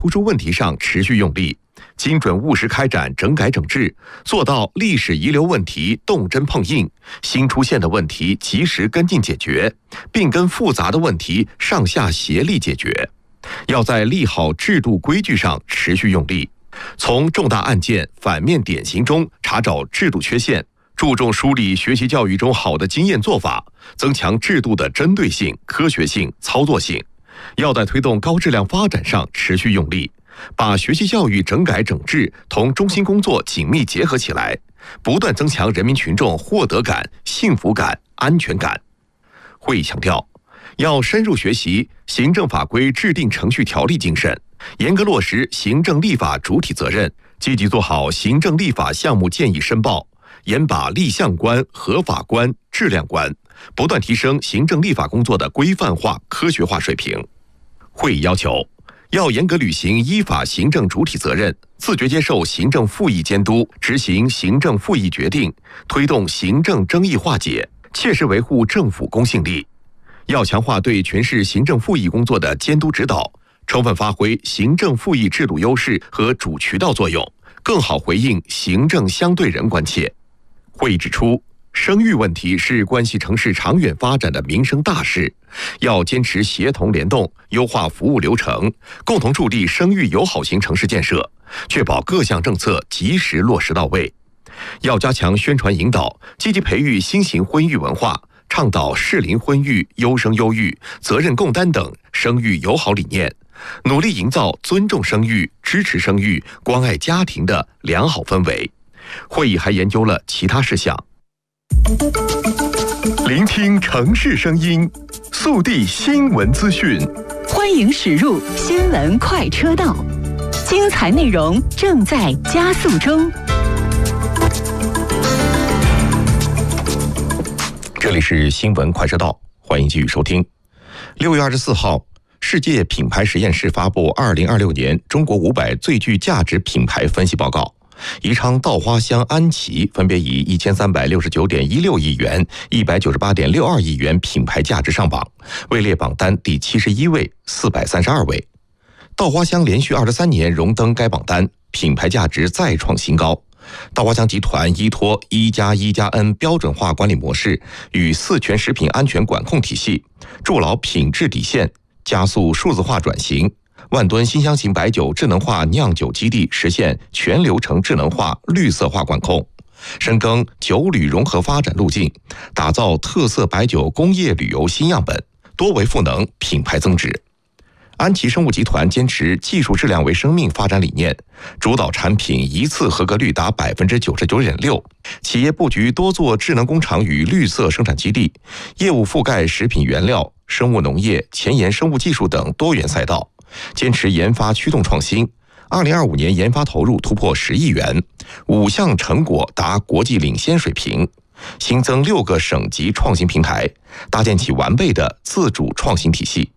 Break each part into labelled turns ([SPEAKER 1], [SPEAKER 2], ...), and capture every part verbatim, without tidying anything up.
[SPEAKER 1] 突出问题上持续用力，精准务实开展整改整治，做到历史遗留问题动真碰硬，新出现的问题及时跟进解决，并跟复杂的问题上下协力解决。要在立好制度规矩上持续用力，从重大案件反面典型中查找制度缺陷，注重梳理学习教育中好的经验做法，增强制度的针对性、科学性、操作性。要在推动高质量发展上持续用力，把学习教育整改整治同中心工作紧密结合起来，不断增强人民群众获得感、幸福感、安全感。会议强调，要深入学习行政法规制定程序条例精神，严格落实行政立法主体责任，积极做好行政立法项目建议申报，严把立项关、合法关、质量关，不断提升行政立法工作的规范化、科学化水平。会议要求，要严格履行依法行政主体责任，自觉接受行政复议监督，执行行政复议决定，推动行政争议化解，切实维护政府公信力。要强化对全市行政复议工作的监督指导，充分发挥行政复议制度优势和主渠道作用，更好回应行政相对人关切。会议指出，生育问题是关系城市长远发展的民生大事，要坚持协同联动，优化服务流程，共同助力生育友好型城市建设，确保各项政策及时落实到位。要加强宣传引导，积极培育新型婚育文化，倡导适龄婚育、优生优育、责任共担等生育友好理念，努力营造尊重生育、支持生育、关爱家庭的良好氛围。会议还研究了其他事项。聆听城市声音，速递新闻资讯，
[SPEAKER 2] 欢迎驶入新闻快车道，精彩内容正在加速中。
[SPEAKER 1] 这里是新闻快车道，欢迎继续收听。六月二十四号，世界品牌实验室发布二零二六年中国五百最具价值品牌分析报告。宜昌稻花香安琪分别以一千三百六十九点一六亿元、一百九十八点六二亿元品牌价值上榜，位列榜单第七十一位、四百三十二位。稻花香连续二十三年荣登该榜单，品牌价值再创新高。稻花香集团依托一加一加 N 标准化管理模式与四全食品安全管控体系，筑牢品质底线，加速数字化转型。万吨新香型白酒智能化酿酒基地实现全流程智能化、绿色化管控，深耕酒旅融合发展路径，打造特色白酒工业旅游新样本，多维赋能品牌增值。安琪生物集团坚持技术质量为生命发展理念，主导产品一次合格率达百分之九十九点六，企业布局多座智能工厂与绿色生产基地，业务覆盖食品原料、生物农业、前沿生物技术等多元赛道。坚持研发驱动创新，二零二五年研发投入突破十亿元，五项成果达国际领先水平，新增六个省级创新平台，搭建起完备的自主创新体系。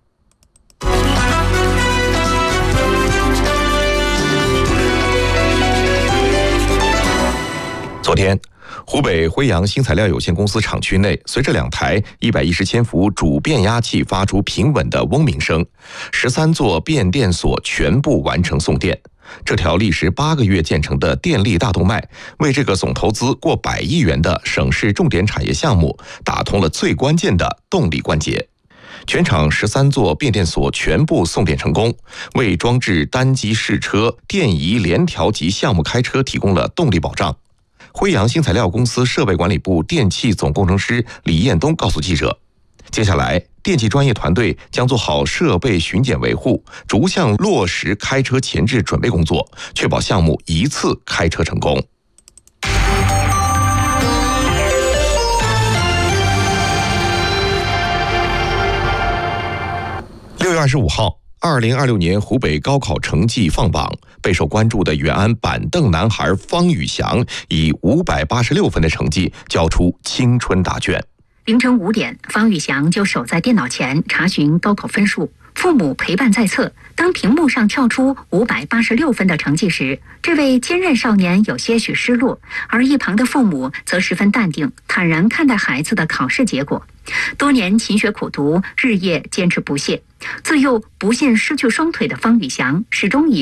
[SPEAKER 1] 昨天，湖北辉阳新材料有限公司厂区内，随着两台一百一十千伏主变压器发出平稳的嗡鸣声，十三座变电所全部完成送电。这条历时八个月建成的电力大动脉，为这个总投资过百亿元的省市重点产业项目打通了最关键的动力关节。全厂十三座变电所全部送电成功，为装置单机试车、电仪联调级项目开车提供了动力保障。辉阳新材料公司设备管理部电气总工程师李彦东告诉记者，接下来电气专业团队将做好设备巡检维护，逐项落实开车前置准备工作，确保项目一次开车成功。六月二十五号，二零二六年湖北高考成绩放榜，备受关注的远安板凳男孩方宇翔以五百八十六分的成绩交出青春答卷。
[SPEAKER 3] 凌晨五点，方宇翔就守在电脑前查询高考分数。 父母陪伴在侧。当屏幕上跳出五百八十六分的成绩时，这位坚韧少年有些许失落，而一旁的父母则十分淡定，坦然看待孩子的考试结果。多年勤学苦读，日夜坚持不懈。自幼不幸失去双腿的方宇翔，始终以